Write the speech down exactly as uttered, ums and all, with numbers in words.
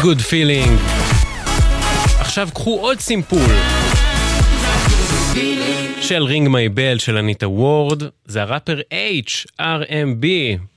Good Feeling. עכשיו קחו עוד סימפול של Ring My Bell של אניטה וורד, זה הראפר H, R M B.